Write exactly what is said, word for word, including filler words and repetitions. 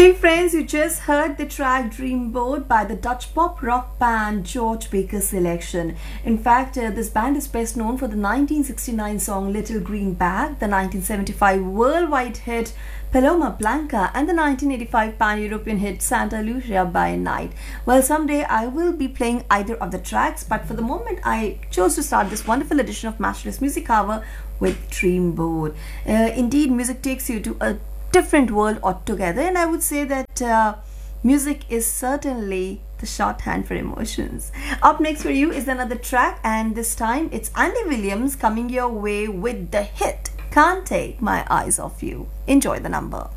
Hey friends, you just heard the track Dreamboat by the Dutch pop rock band George Baker's Selection. In fact, uh, this band is best known for the nineteen sixty-nine song Little Green Bag, the nineteen seventy-five worldwide hit Paloma Blanca, and the nineteen eighty-five pan-European hit Santa Lucia by Night. Well, someday I will be playing either of the tracks, but for the moment I chose to start this wonderful edition of Matchless Music Hour with Dreamboat. Uh, indeed, music takes you to a different world altogether, and I would say that uh, music is certainly the shorthand for emotions. Up next for you is another track, and this time it's Andy Williams coming your way with the hit Can't Take My Eyes Off You. Enjoy the number.